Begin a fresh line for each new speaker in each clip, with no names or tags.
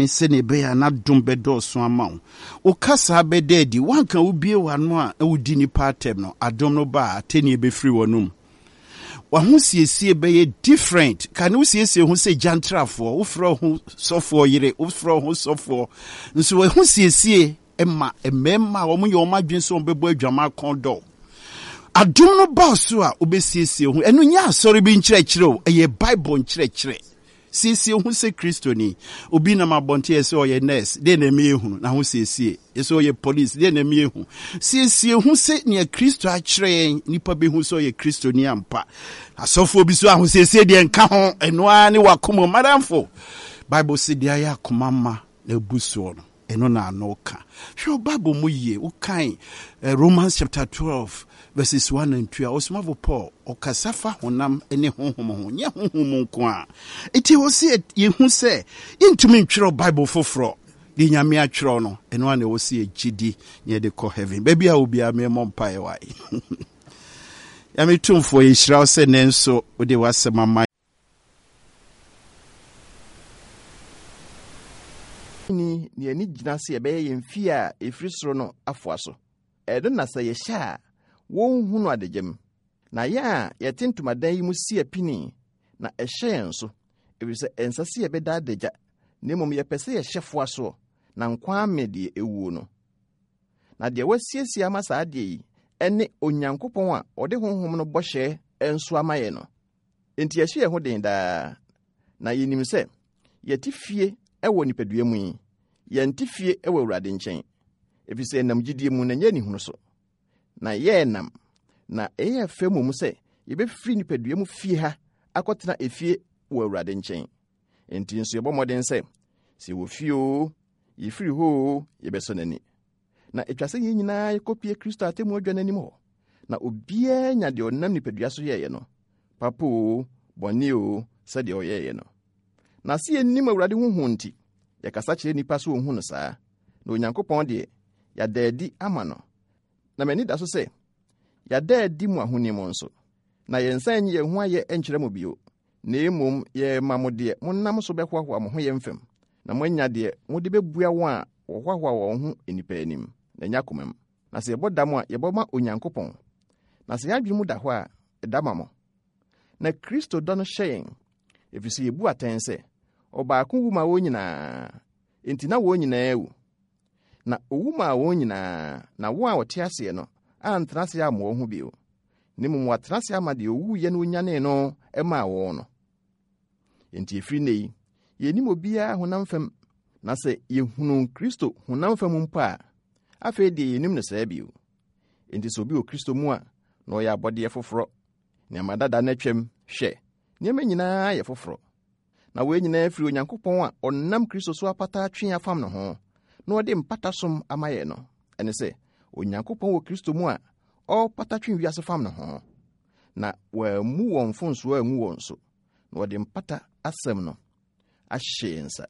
se ne be ya na dom bedo so ama wo. O kasa be dedi wan kan ubie wano a udi ni patem no adom no ba ateni be free wonum. Wa hu siesie be ye different. Kan hu siesie hu se jantrafo, wo fro hu sofo yire, wo fro hu sofo. Nso wa hu siesie emma wo mu ye o madwen so bebo adwama kondo. Adom no ba so a obesiesie hu enu nya asori bi nkyerɛkyerɛ o eye Bible nkyerɛkyerɛ. Siesie hu se Kristo ni obi na mabonte ese oye nurse de na me hu na hu siesie ese oye police de na me hu siesie hu se ne Kristo akyerɛ nipa be hu so oye Kristo ni ampa asofo bi so ahu siesie de nka ho eno a ne wakomo madamfo Bible se de aya komama na buso no eno na anoka hwe Bible mu ye ukan Romans chapter 12 verses 1 and 2 osmavo Paul okasafa honam ene honhom ho nya honhom nko a eti wo se ye hu se intumi ntwero Bible foforo de nyame atwero no eno a na wo se gidi ye de ko heaven baby a obi a me mompa e wai ya me tumfo ye hira se nenso wo de wasemama
ni ani gyina se ebe ye mfi a efiri soro no afoa so edo na se ye hya won hunu adegem na ya yetintumadan yi mu si apini na ehye nso ebise ensase ye beda adegya nemom ye pese ye hyefoa so na nkwa amede ewu no na de wasiesie amasa ade yi ene onyankopon a ode honhom no bohye enso amaye no enti ye hye ho den da na yenim se yetifie ewo nipadua mu yi yentifie ewo Awurade nkyɛn ebise nam gidie mu na nyani hunu so na ye nam na eye femu mu se yebefiri nipadua mu fie ha akotena efie wo Awurade nkyɛn enti nso yebo moden se si wo fie o yefiri ho yebeso nani na etwase yi nyina yekopie Kristo atemu odwa nanim ho na obia nya de onam nipadua so yeye no papo boni o se de oyeye no na se enim Awurade honhom nti yakasa kyerɛ nipa so ohunu saa na Onyankopɔn de ya daadi ama no na mani da so sɛ ya daadi mu ahonim nso na yensan nye ho aye enkyerɛ mo bio na emom ye mamode monam so bɛhoahoa mo ho ye mfem na moanya de mo de bebua won a wohoahoa wo ho enipa anim na nya komam na sɛ yebɔda mo a yebɔma Onyankopɔn na sɛ yadwene mu da hɔ a edama mo na Kristo dɔ no hyɛn efisi yebu aten sɛ obaako wu ma wo nyinaa enti na wo nyinaa ewu na owu ma wo nyinaa na wo a wote ase no antena se amo ho bio nimum watena se ama de owu ye no nyane no ema wo no enti efiri nei yenim obia honam fam na se yehunu Kristo honam fam mpa afei de yenim ne saa bio enti so bi o Kristo mu a na oya abode foforo ne amadada na twam hwe niam nyinaa ye foforo na we nyinaa firi Onyankopɔn a onnam Kristo so apata atwe afam no ho na ode mpata som amaye no ene se Onyankopɔn wo Kristo mu a o pata twe wiase fam no ho na wa mu won fonso a mu won so na ode mpata asem no ahye nsa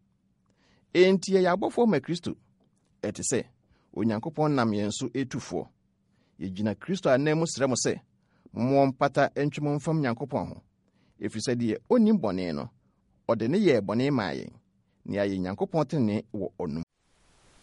enti ya abofo ma Kristo ete se Onyankopɔn nam yen so etufo yegina Kristo anam srɛ mo se mo mpata entwemo mfam Nyankopɔn ho efisɛ de onim bɔne no ode ne ye bɔne maaye ne aye Nyankopɔn tene wo onum